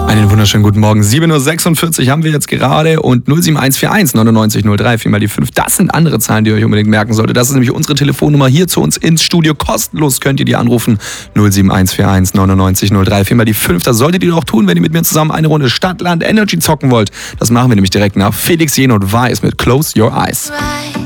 Einen wunderschönen guten Morgen. 7.46 Uhr haben wir jetzt gerade und 07141 99 03, 4 mal die 5. Das sind andere Zahlen, die ihr euch unbedingt merken solltet. Das ist nämlich unsere Telefonnummer hier zu uns ins Studio. Kostenlos könnt ihr die anrufen. 07141 99 03, 4 mal die 5. Das solltet ihr doch tun, wenn ihr mit mir zusammen eine Runde Stadt, Land, Energy zocken wollt. Das machen wir nämlich direkt nach Felix Jen und Weiß mit Close Your Eyes.